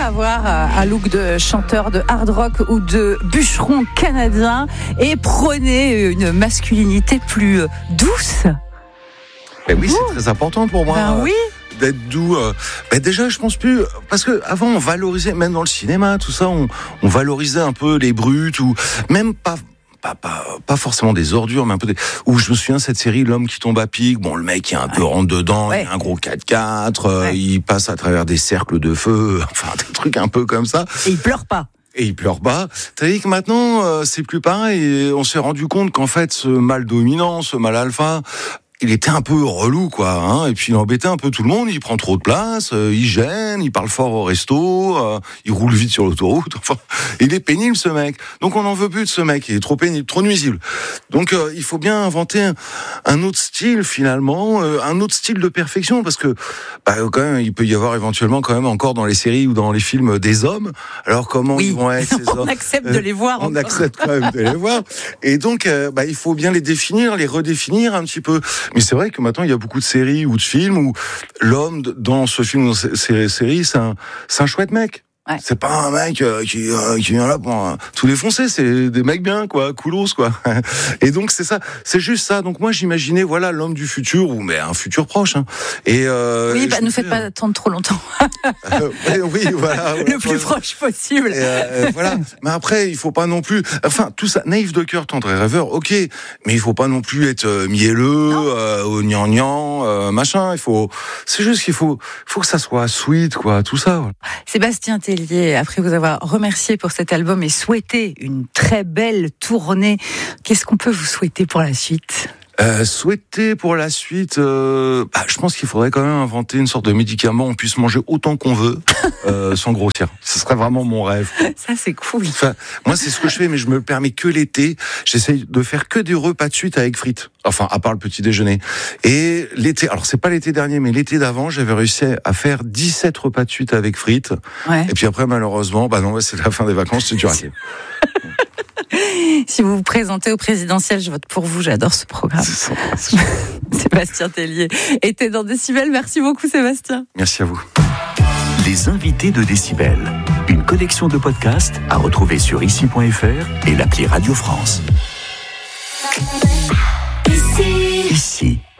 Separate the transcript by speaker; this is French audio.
Speaker 1: pas avoir un look de chanteur de hard rock ou de bûcheron canadien et prôner une masculinité plus douce.
Speaker 2: Ben oui, c'est très important pour moi.
Speaker 1: Ben oui.
Speaker 2: D'être doux. Déjà, je pense plus, parce que avant on valorisait, même dans le cinéma, tout ça, on valorisait un peu les brutes ou même pas forcément des ordures, mais un peu où je me souviens cette série L'homme qui tombe à pic. Bon, le mec il est un peu rentre dedans, il a un gros 4x4, il passe à travers des cercles de feu, enfin des trucs un peu comme ça.
Speaker 1: Et il pleure pas.
Speaker 2: Et il pleure pas. T'as dit que maintenant c'est plus pareil. Et on s'est rendu compte qu'en fait ce mâle dominant, ce mâle alpha, il était un peu relou, quoi, hein. Et puis il embêtait un peu tout le monde. Il prend trop de place, il gêne, il parle fort au resto, il roule vite sur l'autoroute. Enfin, il est pénible, ce mec. Donc on n'en veut plus de ce mec. Il est trop pénible, trop nuisible. Donc il faut bien inventer un autre style, finalement, un autre style de perfection, parce que quand même, il peut y avoir éventuellement quand même encore dans les séries ou dans les films des hommes. Alors comment ils vont être ces hommes ?
Speaker 1: On accepte de les voir.
Speaker 2: On accepte quand même de les voir. Et donc il faut bien les définir, les redéfinir un petit peu. Mais c'est vrai que maintenant, il y a beaucoup de séries ou de films où l'homme, dans ce film ou dans ces séries, c'est un chouette mec. Ouais. C'est pas un mec qui vient là pour tout défoncer, c'est des mecs bien, quoi, coolos, quoi. Et donc, c'est ça, c'est juste ça. Donc, moi, j'imaginais, voilà, l'homme du futur, mais un futur proche, hein. Et,
Speaker 1: oui, ne faites pas attendre trop longtemps.
Speaker 2: Oui, voilà.
Speaker 1: Le plus proche possible.
Speaker 2: Voilà. Mais après, il faut pas non plus, enfin, tout ça, naïf de cœur, tendre et rêveur, ok. Mais il faut pas non plus être mielleux, gnangnan, machin. C'est juste qu'il faut que ça soit sweet, quoi, tout ça. Voilà.
Speaker 1: Sébastien Tellier, après vous avoir remercié pour cet album et souhaité une très belle tournée, qu'est-ce qu'on peut vous souhaiter pour la suite ?
Speaker 2: Souhaiter pour la suite, je pense qu'il faudrait quand même inventer une sorte de médicament où on puisse manger autant qu'on veut, sans grossir. Ce serait vraiment mon rêve.
Speaker 1: Ça, c'est cool.
Speaker 2: Enfin, moi, c'est ce que je fais, mais je me le permets que l'été. J'essaye de faire que des repas de suite avec frites. Enfin, à part le petit déjeuner. Et l'été, alors c'est pas l'été dernier, mais l'été d'avant, j'avais réussi à faire 17 repas de suite avec frites. Ouais. Et puis après, malheureusement, c'est la fin des vacances, c'est dur à dire.
Speaker 1: Si vous vous présentez au présidentiel, je vote pour vous, j'adore ce programme. Sébastien Tellier était dans Décibel. Merci beaucoup, Sébastien.
Speaker 2: Merci à vous.
Speaker 3: Les invités de Décibel, une collection de podcasts à retrouver sur ici.fr et l'appli Radio France. Ici.